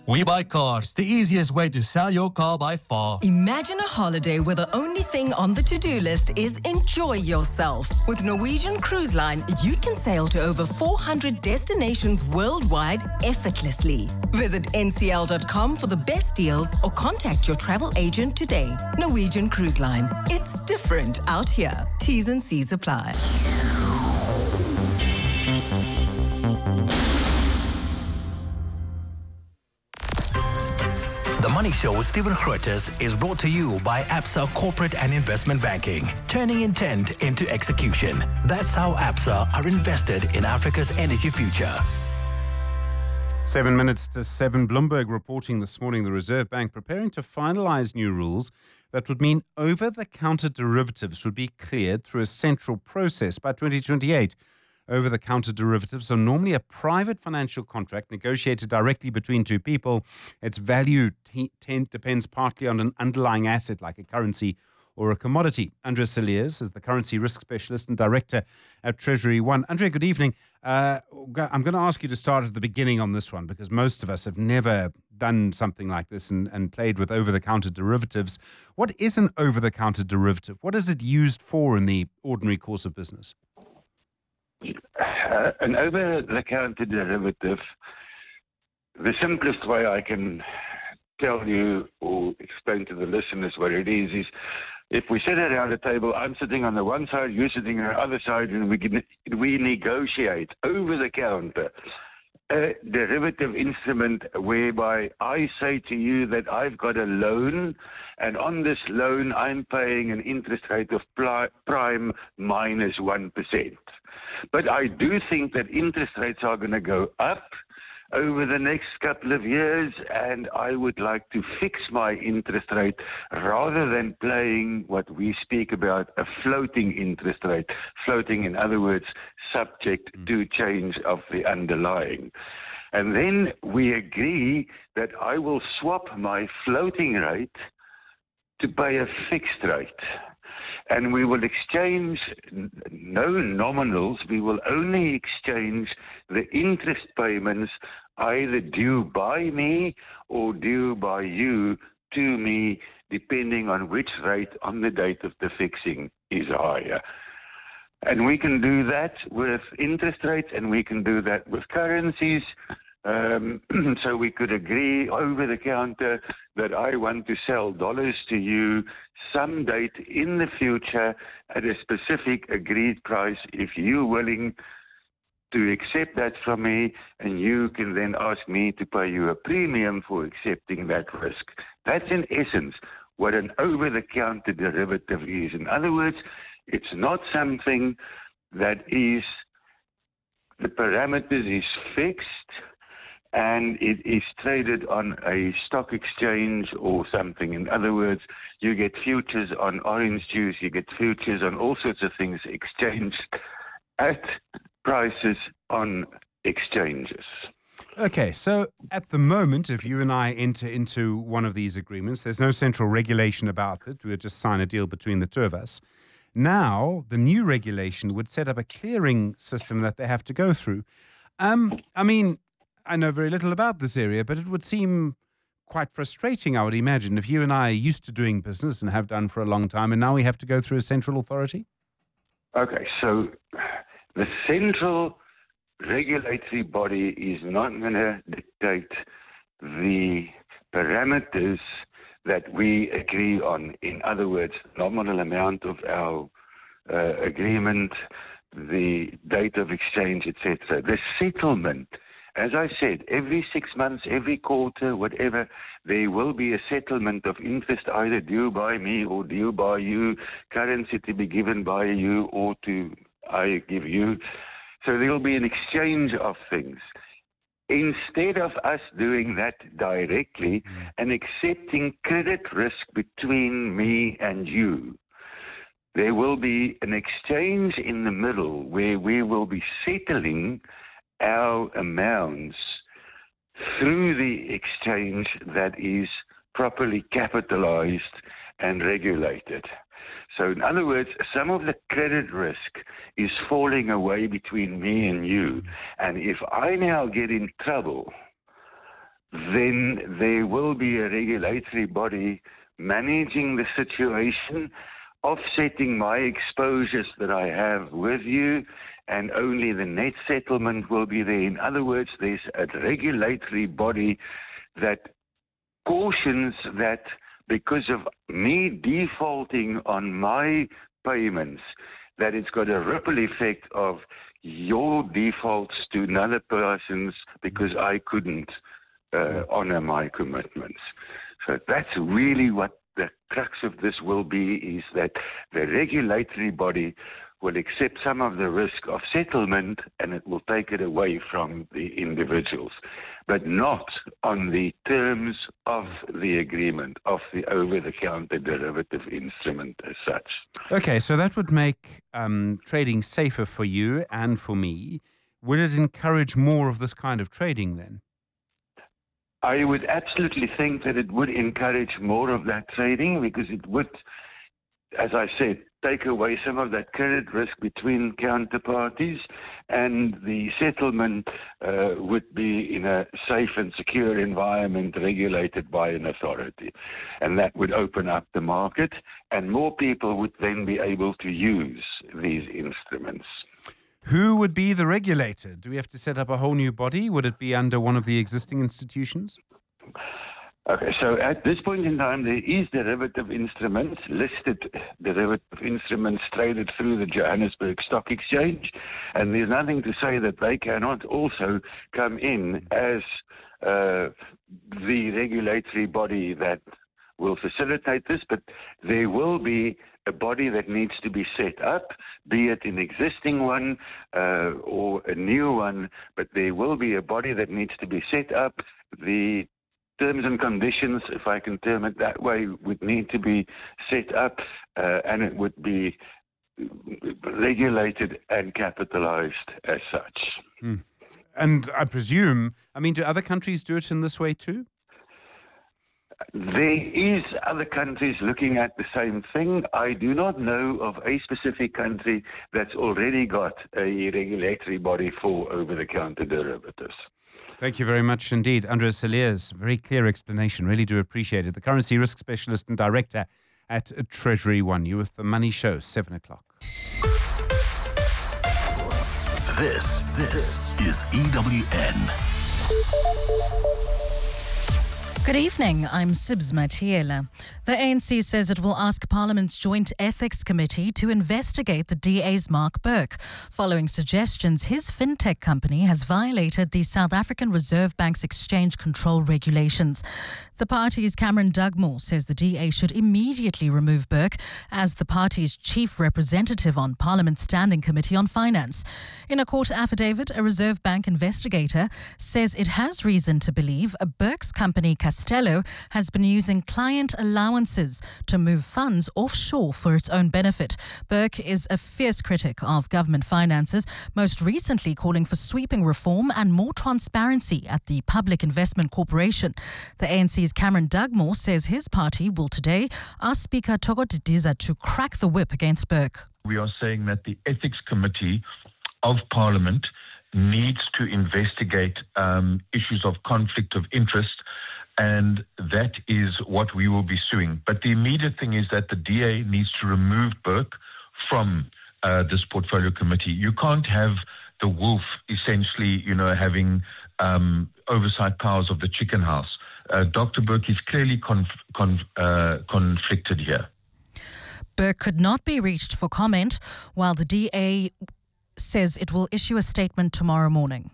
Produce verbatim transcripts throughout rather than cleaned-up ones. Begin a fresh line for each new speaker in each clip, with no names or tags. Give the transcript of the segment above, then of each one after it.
We Buy Cars, the easiest way to sell your car by far.
Imagine a holiday where the only thing on the to-do list is enjoy yourself. With Norwegian Cruise Line, you can sail to over four hundred destinations worldwide effortlessly. Visit N C L dot com for the best deals or contact your travel agent today. Norwegian Cruise Line. It's different out here. T's and C's apply.
The Money Show with Stephen Grootes is brought to you by Absa Corporate and Investment Banking, turning intent into execution. That's how Absa are invested in Africa's energy future.
Seven minutes to seven. Bloomberg reporting this morning the Reserve Bank preparing to finalize new rules that would mean over-the-counter derivatives would be cleared through a central process by twenty twenty-eight. Over-the-counter derivatives are normally a private financial contract negotiated directly between two people. Its value t- t- depends partly on an underlying asset like a currency or a commodity. Andrea Cilliers is the currency risk specialist and director at Treasury One. Andrea, good evening. Uh, I'm going to ask you to start at the beginning on this one because most of us have never done something like this and, and played with over-the-counter derivatives. What is an over-the-counter derivative? What is it used for in the ordinary course of business?
Uh, an over-the-counter derivative, the simplest way I can tell you or explain to the listeners what it is, is if we sit around a table, I'm sitting on the one side, you're sitting on the other side, and we can, we negotiate over-the-counter a derivative instrument whereby I say to you that I've got a loan, and on this loan I'm paying an interest rate of prime minus one percent. But I do think that interest rates are going to go up over the next couple of years, and I would like to fix my interest rate rather than playing what we speak about, a floating interest rate. Floating, in other words, subject to change of the underlying. And then we agree that I will swap my floating rate to pay a fixed rate. And we will exchange no nominals, we will only exchange the interest payments either due by me or due by you to me, depending on which rate on the date of the fixing is higher. And we can do that with interest rates, and we can do that with currencies. Um, so we could agree over the counter that I want to sell dollars to you some date in the future at a specific agreed price if you're willing to accept that from me, and you can then ask me to pay you a premium for accepting that risk. That's in essence what an over-the-counter derivative is. In other words, it's not something that is, the parameters is fixed, and it is traded on a stock exchange or something. In other words, you get futures on orange juice, you get futures on all sorts of things exchanged at prices on exchanges.
Okay, so at the moment, if you and I enter into one of these agreements, there's no central regulation about it. We'll just sign a deal between the two of us. Now, the new regulation would set up a clearing system that they have to go through. Um, I mean, I know very little about this area, but it would seem quite frustrating, I would imagine, if you and I are used to doing business and have done for a long time, and now we have to go through a central authority?
Okay, so the central regulatory body is not going to dictate the parameters that we agree on. In other words, nominal amount of our uh, agreement, the date of exchange, et cetera. The settlement, as I said, every six months, every quarter, whatever, there will be a settlement of interest either due by me or due by you, currency to be given by you or to I give you. So there will be an exchange of things. Instead of us doing that directly and accepting credit risk between me and you, there will be an exchange in the middle where we will be settling our amounts through the exchange that is properly capitalized and regulated. So in other words, some of the credit risk is falling away between me and you. And if I now get in trouble, then there will be a regulatory body managing the situation, offsetting my exposures that I have with you, and only the net settlement will be there. In other words, there's a regulatory body that cautions that because of me defaulting on my payments, that it's got a ripple effect of your defaults to another person's because I couldn't uh, honor my commitments. So that's really what the crux of this will be, is that the regulatory body will accept some of the risk of settlement and it will take it away from the individuals, but not on the terms of the agreement, of the over-the-counter derivative instrument as such.
Okay, so that would make um, trading safer for you and for me. Would it encourage more of this kind of trading then?
I would absolutely think that it would encourage more of that trading, because it would, as I said, take away some of that credit risk between counterparties, and the settlement uh, would be in a safe and secure environment regulated by an authority. And that would open up the market, and more people would then be able to use these instruments.
Who would be the regulator? Do we have to set up a whole new body? Would it be under one of the existing institutions?
Okay, so at this point in time, there is derivative instruments, listed derivative instruments traded through the Johannesburg Stock Exchange, and there's nothing to say that they cannot also come in as uh, the regulatory body that will facilitate this, but there will be a body that needs to be set up, be it an existing one uh, or a new one, but there will be a body that needs to be set up. The terms and conditions, if I can term it that way, would need to be set up, uh, and it would be regulated and capitalized as such.
Hmm. And I presume, I mean, do other countries do it in this way too?
There is other countries looking at the same thing. I do not know of a specific country that's already got a regulatory body for over-the-counter derivatives.
Thank you very much indeed. Andres Cilliers, very clear explanation. Really do appreciate it. The currency risk specialist and director at Treasury One. You with the Money Show, seven o'clock.
This, this is E W N.
Good evening, I'm Sibs Matiela. The A N C says it will ask Parliament's Joint Ethics Committee to investigate the D A's Mark Burke, following suggestions his fintech company has violated the South African Reserve Bank's exchange control regulations. The party's Cameron Dugmore says the D A should immediately remove Burke as the party's chief representative on Parliament's Standing Committee on Finance. In a court affidavit, a Reserve Bank investigator says it has reason to believe Burke's company Castello has been using client allowances to move funds offshore for its own benefit. Burke is a fierce critic of government finances, most recently calling for sweeping reform and more transparency at the Public Investment Corporation. The A N C's Cameron Dugmore says his party will today ask Speaker Thoko Didiza to crack the whip against Burke.
We are saying that the Ethics Committee of Parliament needs to investigate um, issues of conflict of interest, and that is what we will be suing. But the immediate thing is that the D A needs to remove Burke from uh, this portfolio committee. You can't have the wolf essentially, you know, having um, oversight powers of the chicken house. Uh, Doctor Burke is clearly conf- conf- uh, conflicted here.
Burke could not be reached for comment, while the D A says it will issue a statement tomorrow morning.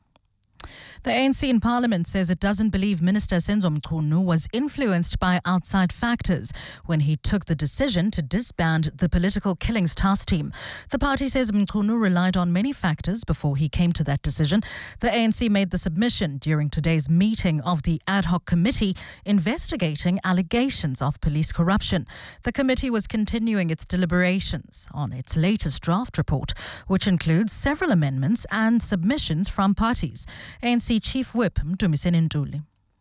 The A N C in Parliament says it doesn't believe Minister Senzo Mchunu was influenced by outside factors when he took the decision to disband the Political Killings Task Team. The party says Mchunu relied on many factors before he came to that decision. The A N C made the submission during today's meeting of the ad hoc committee investigating allegations of police corruption. The committee was continuing its deliberations on its latest draft report, which includes several amendments and submissions from parties. A N C Chief Whip Mdumiseni Ntuli.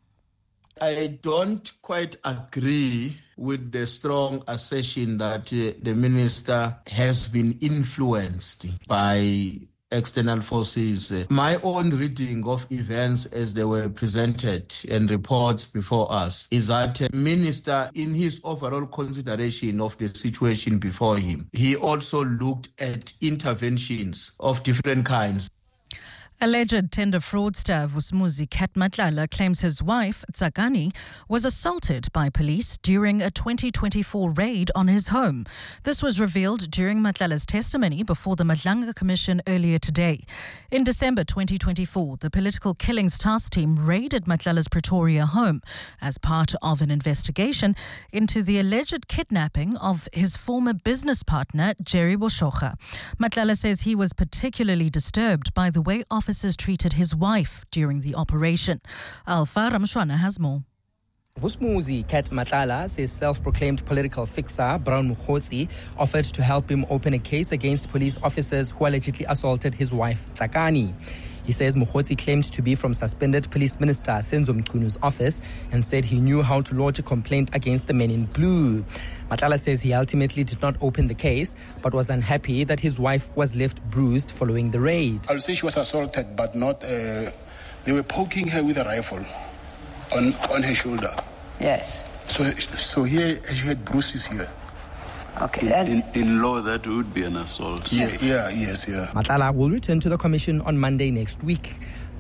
I don't quite agree with the strong assertion that uh, the minister has been influenced by external forces. My own reading of events as they were presented and reports before us is that the minister, in his overall consideration of the situation before him, he also looked at interventions of different kinds.
Alleged tender fraudster Vusumuzi Kat Matlala claims his wife, Tsakani, was assaulted by police during a twenty twenty-four raid on his home. This was revealed during Matlala's testimony before the Madlanga Commission earlier today. In December twenty twenty-four, the Political Killings Task Team raided Matlala's Pretoria home as part of an investigation into the alleged kidnapping of his former business partner, Jerry Boshocha. Matlala says he was particularly disturbed by the way officers treated his wife during the operation. Alpha Ramshwana has more.
Vusumuzi Kat Matlala says self-proclaimed political fixer Brown Mukhosi offered to help him open a case against police officers who allegedly assaulted his wife, Tsakani. He says Mukhosi claimed to be from suspended Police Minister Senzo Mkunu's office and said he knew how to lodge a complaint against the men in blue. Matlala says he ultimately did not open the case, but was unhappy that his wife was left bruised following the raid.
I'll say she was assaulted, but not, uh, they were poking her with a rifle on, on her shoulder.
Yes.
So, so here she had bruises here.
Okay.
In, in, in law, that would be an assault.
Yeah, yeah, yes, yeah.
Matlala will return to the commission on Monday next week.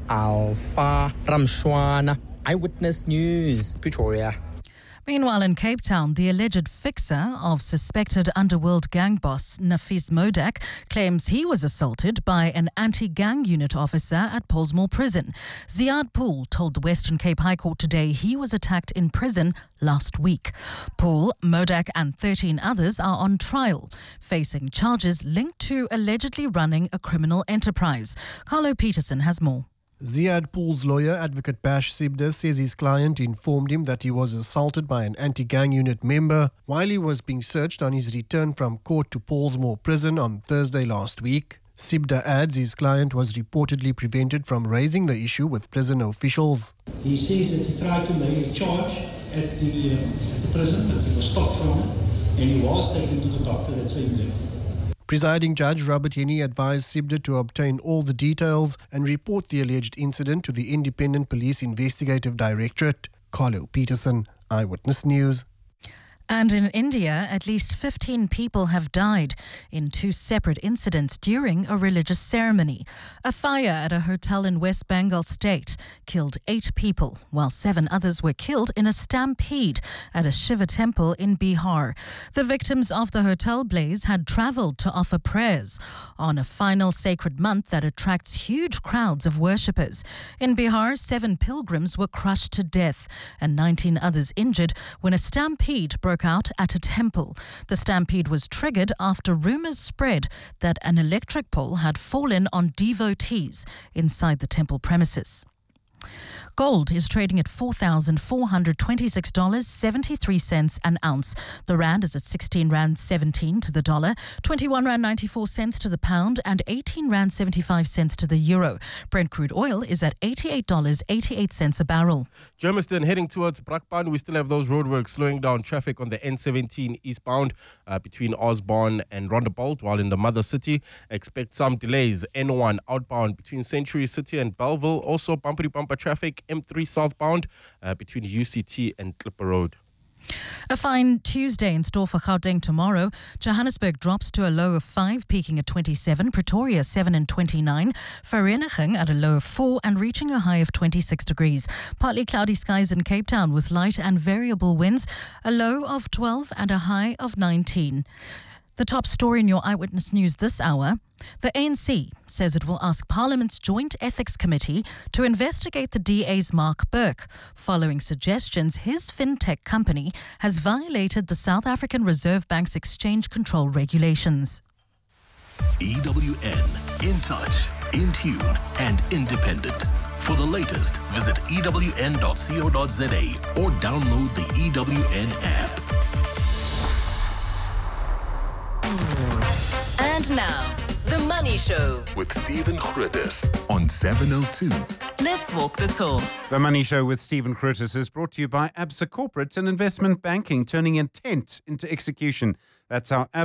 Alpha Ramshwana, Eyewitness News, Pretoria.
Meanwhile, in Cape Town, the alleged fixer of suspected underworld gang boss Nafis Modak claims he was assaulted by an anti-gang unit officer at Pollsmoor Prison. Ziad Pool told the Western Cape High Court today he was attacked in prison last week. Pool, Modak and thirteen others are on trial, facing charges linked to allegedly running a criminal enterprise. Carlo Peterson has more.
Ziad Pool's lawyer, Advocate Bash Sibda, says his client informed him that he was assaulted by an anti-gang unit member while he was being searched on his return from court to Pollsmoor Prison on Thursday last week. Sibda adds his client was reportedly prevented from raising the issue with prison officials.
He says that he tried to lay a charge at the, uh, at the prison, but he was stopped from it, and he was taken to the doctor that same day.
Presiding Judge Robert Henney advised Sibda to obtain all the details and report the alleged incident to the Independent Police Investigative Directorate. Carlo Peterson, Eyewitness News.
And in India, at least fifteen people have died in two separate incidents during a religious ceremony. A fire at a hotel in West Bengal state killed eight people, while seven others were killed in a stampede at a Shiva temple in Bihar. The victims of the hotel blaze had travelled to offer prayers on a final sacred month that attracts huge crowds of worshippers. In Bihar, seven pilgrims were crushed to death and nineteen others injured when a stampede broke out at a temple. The stampede was triggered after rumours spread that an electric pole had fallen on devotees inside the temple premises. Gold is trading at four thousand four hundred twenty-six dollars and seventy-three cents an ounce. The rand is at sixteen rand seventeen to the dollar, twenty-one rand ninety-four cents to the pound, and eighteen rand seventy-five cents to the euro. Brent crude oil is at eighty-eight dollars and eighty-eight cents a barrel.
Germiston heading towards Brakpan. We still have those roadworks slowing down traffic on the N seventeen eastbound uh, between Osborne and Rondebolt, while in the mother city, expect some delays. N one outbound between Century City and Belleville. Also bumpy bumper traffic M three southbound uh, between U C T and Clipper Road.
A fine Tuesday in store for Gauteng tomorrow. Johannesburg drops to a low of five, peaking at twenty-seven. Pretoria seven and twenty-nine. Vereeniging at a low of four and reaching a high of twenty-six degrees. Partly cloudy skies in Cape Town with light and variable winds. A low of twelve and a high of nineteen. The top story in your Eyewitness News this hour. The A N C says it will ask Parliament's Joint Ethics Committee to investigate the D A's Mark Burke, following suggestions his fintech company has violated the South African Reserve Bank's exchange control regulations.
E W N, in touch, in tune and independent. For the latest, visit E W N dot co dot za or download the E W N app.
And now, The Money Show
with Stephen Grootes on seven oh two.
Let's walk the talk.
The Money Show with Stephen Grootes is brought to you by ABSA Corporate and Investment Banking, turning intent into execution. That's our ABSA.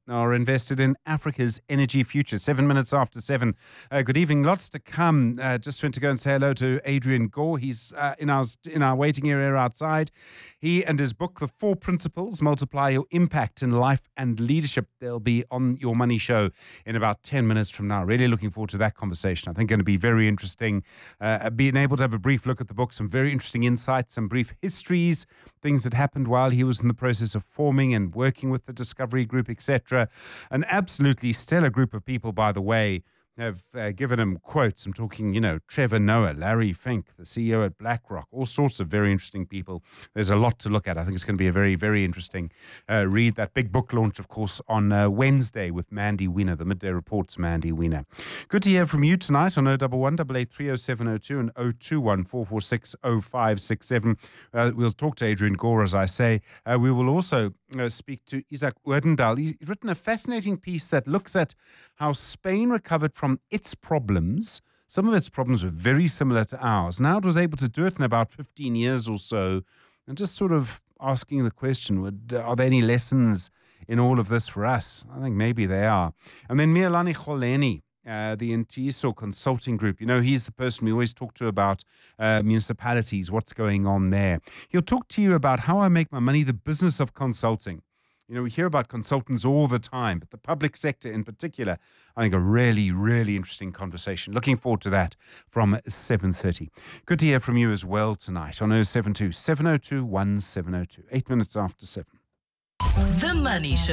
are invested in Africa's energy future. Seven minutes after seven. Uh, good evening. Lots to come. Uh, just went to go and say hello to Adrian Gore. He's uh, in our in our waiting area outside. He and his book, The Four Principles, Multiply Your Impact in Life and Leadership. They'll be on Your Money Show in about ten minutes from now. Really looking forward to that conversation. I think going to be very interesting. Uh, being able to have a brief look at the book, some very interesting insights, some brief histories, things that happened while he was in the process of forming and working with the Discovery Group, et cetera. An absolutely stellar group of people, by the way, have uh, given him quotes. I'm talking, you know, Trevor Noah, Larry Fink, the C E O at BlackRock, all sorts of very interesting people. There's a lot to look at. I think it's going to be a very, very interesting uh, read. That big book launch, of course, on uh, Wednesday with Mandy Wiener, the Midday Report's Mandy Wiener. Good to hear from you tonight on oh one one, eight eight three oh seven oh two and oh two one, four four six, oh five six seven. Uh, we'll talk to Adrian Gore, as I say. Uh, we will also uh, speak to Isaac Odendaal. He's written a fascinating piece that looks at how Spain recovered from its problems. Some of its problems were very similar to ours. Now it was able to do it in about fifteen years or so, and just sort of asking the question, would, are there any lessons in all of this for us? I think maybe they are. And then Mialani Kholeni, uh, the Intiso Consulting Group. You know, he's the person we always talk to about uh, municipalities, what's going on there. He'll talk to you about how I make my money, the business of consulting. You know, we hear about consultants all the time, but the public sector in particular, I think a really, really interesting conversation. Looking forward to that from seven thirty. Good to hear from you as well tonight on oh seven two, seven oh two, one seven oh two. Eight minutes after seven.
The Money Show.